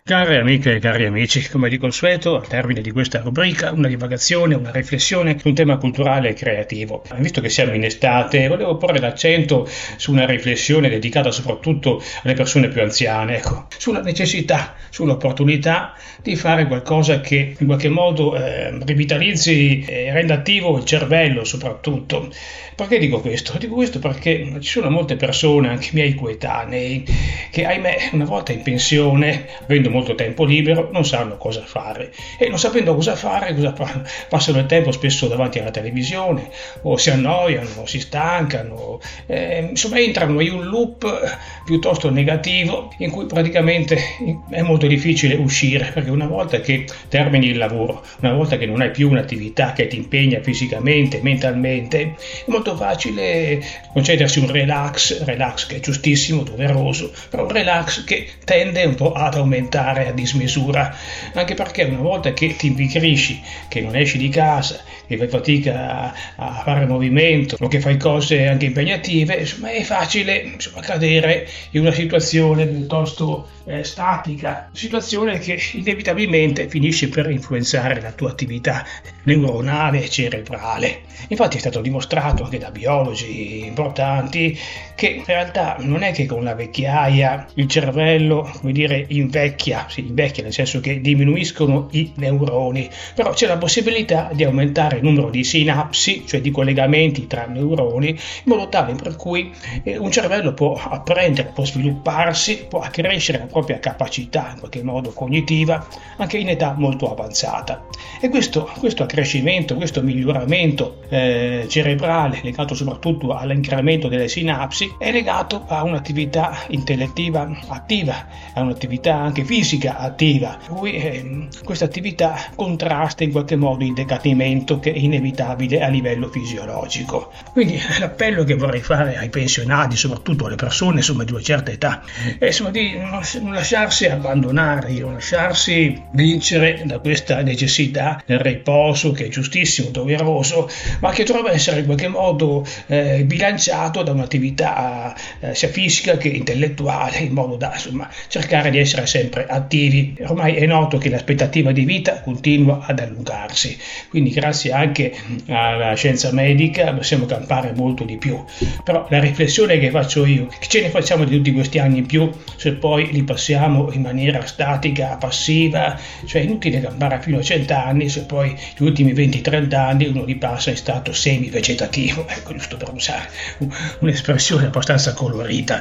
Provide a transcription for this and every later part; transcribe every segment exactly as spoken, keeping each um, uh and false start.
Care amiche e cari amici, come di consueto, al termine di questa rubrica, una divagazione, una riflessione su un tema culturale e creativo. Visto che siamo in estate, volevo porre l'accento su una riflessione dedicata soprattutto alle persone più anziane, ecco, sulla necessità, sull'opportunità di fare qualcosa che in qualche modo eh, rivitalizzi e renda attivo il cervello soprattutto. Perché dico questo? Dico questo perché ci sono molte persone, anche miei coetanei, che ahimè una volta in pensione, avendo molto tempo libero, non sanno cosa fare e non sapendo cosa fare, cosa fanno? Passano il tempo spesso davanti alla televisione o si annoiano, o si stancano, eh, insomma entrano in un loop piuttosto negativo in cui praticamente è molto difficile uscire, perché una volta che termini il lavoro, una volta che non hai più un'attività che ti impegna fisicamente, mentalmente, è molto facile concedersi un relax, relax che è giustissimo, doveroso, però un relax che tende un po' ad aumentare a dismisura, anche perché una volta che ti impigrisci, che non esci di casa, che fai fatica a, a fare movimento o che fai cose anche impegnative, insomma è facile insomma, cadere in una situazione piuttosto eh, statica, situazione che inevitabilmente finisce per influenzare la tua attività neuronale e cerebrale. Infatti è stato dimostrato anche da biologi importanti che in realtà non è che con la vecchiaia il cervello, come dire, invecchia, si invecchia nel senso che diminuiscono i neuroni, però c'è la possibilità di aumentare il numero di sinapsi, cioè di collegamenti tra neuroni, in modo tale per cui eh, un cervello può apprendere, può svilupparsi, può accrescere la propria capacità in qualche modo cognitiva anche in età molto avanzata. E questo, questo accrescimento, questo miglioramento eh, cerebrale legato soprattutto all'incremento delle sinapsi è legato a un'attività intellettiva attiva, a un'attività anche fisica attiva, per cui eh, questa attività contrasta in qualche modo il decadimento che è inevitabile a livello fisiologico. Quindi l'appello che vorrei fare ai pensionati, soprattutto alle persone insomma di una certa età, è insomma di non lasciarsi abbandonare, di non lasciarsi vincere da questa necessità del riposo che è giustissimo, doveroso, ma che trova essere in qualche modo eh, bilanciato da un'attività eh, sia fisica che intellettuale, in modo da insomma cercare di essere sempre attivi. Ormai è noto che l'aspettativa di vita continua ad allungarsi, quindi grazie anche alla scienza medica possiamo campare molto di più. Però la riflessione che faccio io, che ce ne facciamo di tutti questi anni in più se poi li passiamo in maniera statica, passiva, cioè è inutile campare fino a cento anni se poi gli ultimi venti trenta anni uno li passa in stato semi-vegetativo, ecco, giusto per usare un'espressione abbastanza colorita.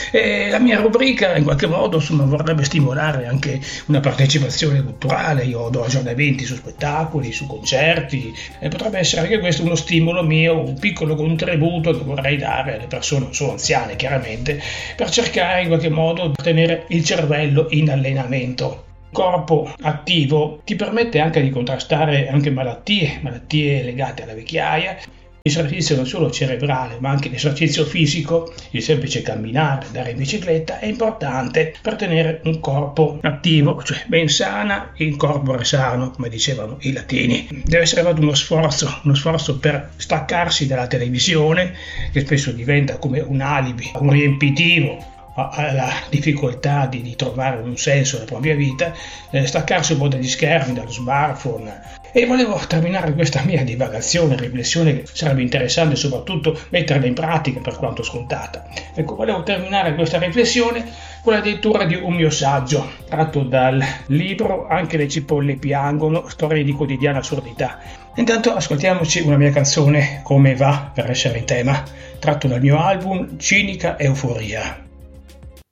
E la mia rubrica in qualche modo insomma vorrebbe stimolare anche una partecipazione culturale. Io do aggiornamenti su spettacoli, su concerti, e potrebbe essere anche questo uno stimolo mio, un piccolo contributo che vorrei dare alle persone, non solo anziane chiaramente, per cercare in qualche modo di tenere il cervello in allenamento. Corpo attivo ti permette anche di contrastare anche malattie, malattie legate alla vecchiaia. L'esercizio non solo cerebrale ma anche l'esercizio fisico, il semplice camminare, andare in bicicletta è importante per tenere un corpo attivo, cioè ben sana in corpore sano, come dicevano i latini. Deve essere fatto uno sforzo, uno sforzo per staccarsi dalla televisione, che spesso diventa come un alibi, un riempitivo alla difficoltà di, di trovare un senso nella propria vita, eh, staccarsi un po' dagli schermi, dallo smartphone. E volevo terminare questa mia divagazione, riflessione che sarebbe interessante soprattutto metterla in pratica per quanto scontata. Ecco, volevo terminare questa riflessione con la lettura di un mio saggio tratto dal libro Anche le cipolle piangono, storie di quotidiana assurdità. Intanto ascoltiamoci una mia canzone, Come va, per essere in tema, tratto dal mio album Cinica Euforia.